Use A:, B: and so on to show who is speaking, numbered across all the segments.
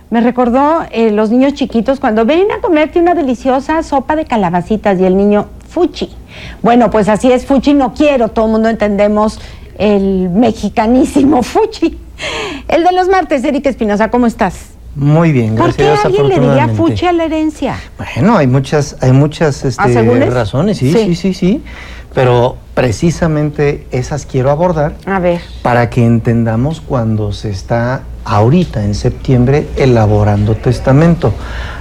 A: Me recordó los niños chiquitos cuando ven a comerte una deliciosa sopa de calabacitas y el niño, fuchi. Bueno, pues así es, fuchi no quiero, todo el mundo entendemos el mexicanísimo fuchi. El de los martes, Eric Espinosa, ¿cómo estás?
B: Muy bien, gracias a Dios.
A: ¿Por qué alguien le diría fuchi a la herencia?
B: Bueno, hay muchas razones, sí. Pero precisamente esas quiero abordar.
A: A ver.
B: Para que entendamos cuando se está ahorita en septiembre elaborando testamento.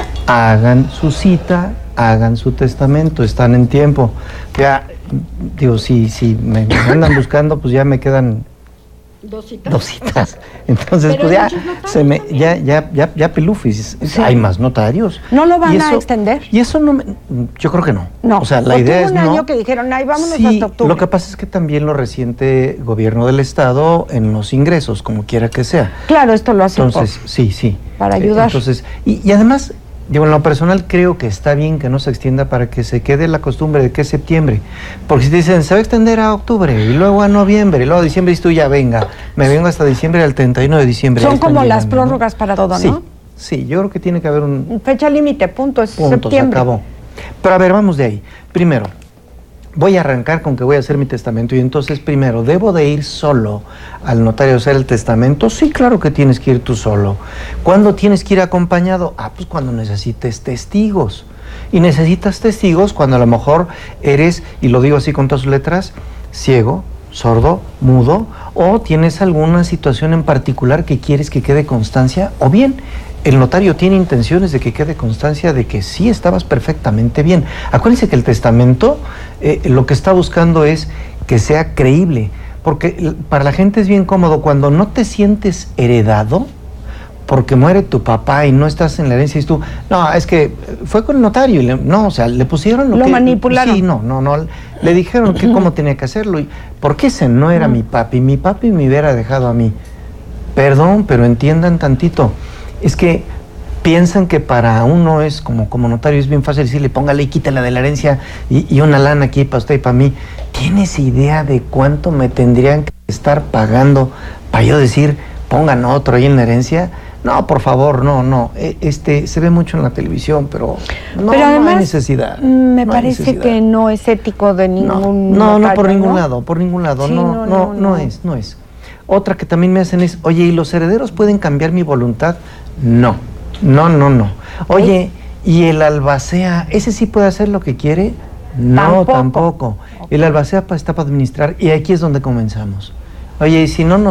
B: Hagan su cita, hagan su testamento, están en tiempo. Ya, digo, si me andan buscando, pues ya me quedan dos citas. Entonces, pero pues ya pelufis. Sí. Hay más notarios.
A: ¿No lo van a extender?
B: Y eso no, yo creo que no.
A: No.
B: O sea, la idea es no.
A: Hubo un año que dijeron, ay, vámonos hasta octubre.
B: Lo que pasa es que también lo resiente gobierno del estado en los ingresos, como quiera que sea.
A: Claro, esto lo hace.
B: Entonces, sí.
A: Para ayudar.
B: Entonces, y además, digo, en lo personal creo que está bien que no se extienda para que se quede la costumbre de que es septiembre. Porque si te dicen, se va a extender a octubre, y luego a noviembre, y luego a diciembre, y tú ya venga, me vengo hasta diciembre, al 31 de diciembre.
A: Son como las prórrogas, ¿no? Para todo, ¿no?
B: Sí, yo creo que tiene que haber un...
A: Fecha límite, punto, es septiembre.
B: Se acabó. Pero a ver, vamos de ahí. Primero, voy a arrancar con que voy a hacer mi testamento y entonces primero, ¿debo de ir solo al notario a hacer el testamento? Sí, claro que tienes que ir tú solo. ¿Cuándo tienes que ir acompañado? Pues cuando necesites testigos. Y necesitas testigos cuando a lo mejor eres, y lo digo así con todas sus letras, ciego, sordo, mudo, o tienes alguna situación en particular que quieres que quede constancia, o bien el notario tiene intenciones de que quede constancia de que sí estabas perfectamente bien. Acuérdense que el testamento lo que está buscando es que sea creíble, porque para la gente es bien cómodo cuando no te sientes heredado, porque muere tu papá y no estás en la herencia y tú, no, es que fue con el notario, le pusieron
A: lo manipularon.
B: Sí, no, le dijeron que cómo tenía que hacerlo, y porque ese no era mi papi me hubiera dejado a mí. Perdón, pero entiendan tantito. Es que piensan que para uno es como notario es bien fácil decirle, póngale y quítala de la herencia y una lana aquí para usted y para mí. ¿Tienes idea de cuánto me tendrían que estar pagando para yo decir, pongan otro ahí en la herencia? No, por favor, no. Se ve mucho en la televisión, pero además, no hay necesidad.
A: Me parece que no es ético de ningún
B: notario, no, por ningún lado. Sí, no es. Otra que también me hacen es, oye, ¿y los herederos pueden cambiar mi voluntad? No. Oye, ¿y el albacea, ese sí puede hacer lo que quiere? No, tampoco. Okay. El albacea está para administrar, y aquí es donde comenzamos. Oye, ¿y si no nos